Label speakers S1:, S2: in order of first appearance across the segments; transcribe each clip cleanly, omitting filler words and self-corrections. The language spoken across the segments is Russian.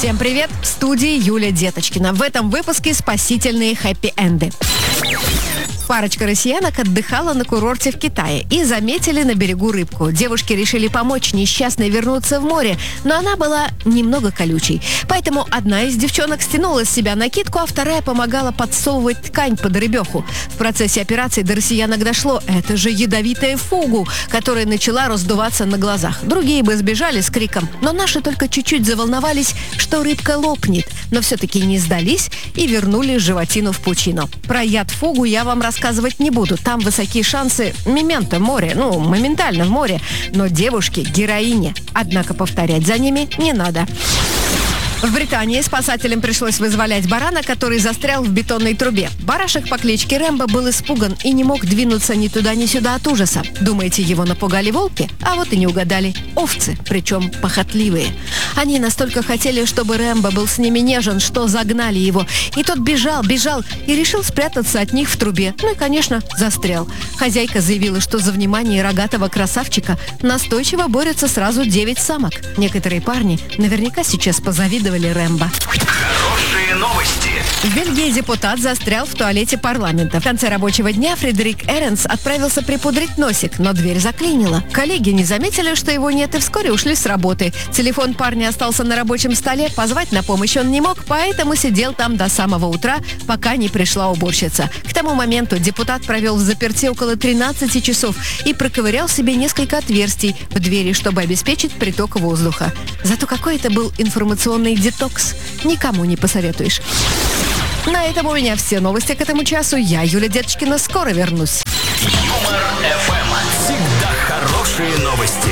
S1: Всем привет! В студии Юлия Деточкина. В этом выпуске спасительные хэппи-энды. Парочка россиянок отдыхала на курорте в Китае и заметили на берегу рыбку. Девушки решили помочь несчастной вернуться в море, но она была немного колючей. Поэтому одна из девчонок стянула с себя накидку, а вторая помогала подсовывать ткань под рыбеху. В процессе операции до россиянок дошло: это же ядовитая фугу, которая начала раздуваться на глазах. Другие бы сбежали с криком, но наши только чуть-чуть заволновались, что рыбка лопнет, но все-таки не сдались и вернули животину в пучину. Про яд фугу я вам рассказывать не буду. Там высокие шансы момента море, моментально в море. Но девушки – героини. Однако повторять за ними не надо. В Британии спасателям пришлось вызволять барана, который застрял в бетонной трубе. Барашек по кличке Рэмбо был испуган и не мог двинуться ни туда, ни сюда от ужаса. Думаете, его напугали волки? А вот и не угадали. Овцы, причем похотливые. Они настолько хотели, чтобы Рэмбо был с ними нежен, что загнали его. И тот бежал и решил спрятаться от них в трубе. Ну и, конечно, застрял. Хозяйка заявила, что за внимание рогатого красавчика настойчиво борются сразу 9 самок. Некоторые парни наверняка сейчас позавидовали Рэмбо.
S2: Хорошие новости.
S1: В Бельгии депутат застрял в туалете парламента. В конце рабочего дня Фредерик Эренс отправился припудрить носик, но дверь заклинила. Коллеги не заметили, что его нет, и вскоре ушли с работы. Телефон парня остался на рабочем столе, позвать на помощь он не мог, поэтому сидел там до самого утра, пока не пришла уборщица. К тому моменту депутат провел в заперти около 13 часов и проковырял себе несколько отверстий в двери, чтобы обеспечить приток воздуха. Зато какой это был информационный детокс. Никому не посоветуешь. На этом у меня все новости к этому часу. Я, Юлия Деточкина, скоро вернусь.
S2: Юмор ФМ. Всегда хорошие новости.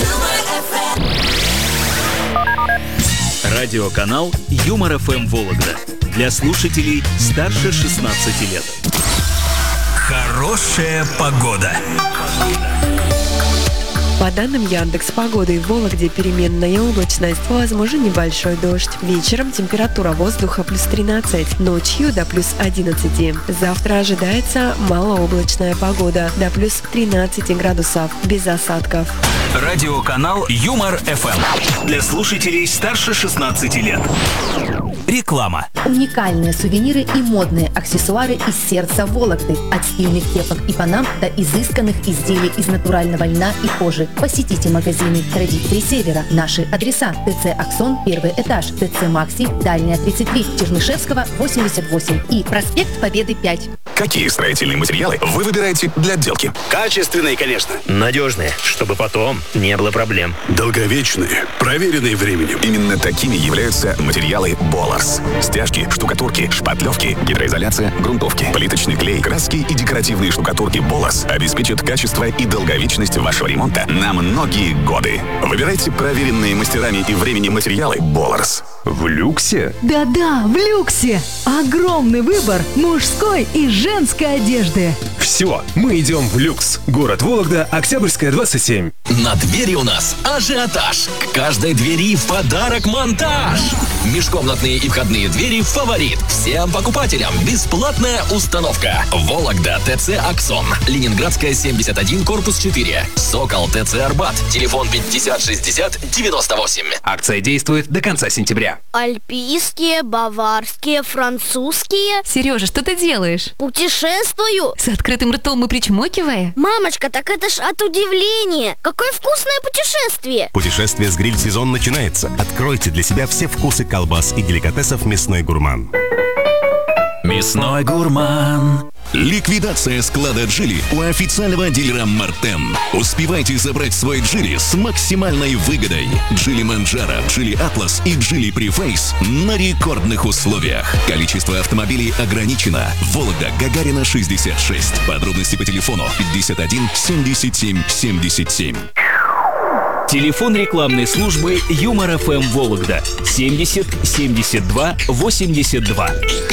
S3: Радиоканал Юмор ФМ Вологда. Для слушателей старше 16 лет.
S2: Хорошая погода.
S4: По данным Яндекс.Погоды, в Вологде переменная облачность, возможен небольшой дождь. Вечером температура воздуха плюс 13, ночью до плюс 11. Завтра ожидается малооблачная погода, до плюс 13 градусов, без осадков.
S2: Радиоканал Юмор ФМ. Для слушателей старше 16 лет. Реклама.
S5: Уникальные сувениры и модные аксессуары из сердца Вологды. От стильных кепок и панам до изысканных изделий из натурального льна и кожи. Посетите магазины «Традиции Севера». Наши адреса: ТЦ «Аксон», 1 этаж, ТЦ «Макси», Дальняя, 33, Чернышевского, 88 и проспект Победы, 5.
S6: Какие строительные материалы вы выбираете для отделки?
S7: Качественные, конечно. Надежные, чтобы потом не было проблем.
S6: Долговечные, проверенные временем. Именно такими являются материалы Боларс. Стяжки, штукатурки, шпатлевки, гидроизоляция, грунтовки, плиточный клей, краски и декоративные штукатурки Боларс обеспечат качество и долговечность вашего ремонта на многие годы. Выбирайте проверенные мастерами и временем материалы Боларс.
S8: В люксе?
S9: Да-да, в люксе! Огромный выбор мужской и женской одежды.
S8: Все, мы идем в люкс. Город Вологда, Октябрьская, 27.
S2: На двери у нас ажиотаж. К каждой двери в подарок монтаж. Межкомнатные и входные двери в фаворит. Всем покупателям бесплатная установка. Вологда, ТЦ «Аксон». Ленинградская, 71, корпус 4. Сокол, ТЦ «Арбат». Телефон 50 60 98.
S10: Акция действует до конца сентября.
S11: Альпийские, баварские, французские.
S12: Сережа, что ты делаешь?
S11: Путешествую.
S12: С открытым ртом и причмокивая?
S11: Мамочка, так это ж от удивления. Какое вкусное путешествие.
S13: Путешествие с гриль-сезон начинается. Откройте для себя все вкусы колбас и деликатесов «Мясной гурман».
S2: Мясной гурман.
S14: Ликвидация склада Джили у официального дилера Мартен. Успевайте забрать свой Джили с максимальной выгодой. Джили Манджаро, Джили Атлас и Джили Префейс на рекордных условиях. Количество автомобилей ограничено. Вологда, Гагарина, 66. Подробности по телефону 51 77 77.
S3: Телефон рекламной службы Юмор ФМ Вологда 70 72 82.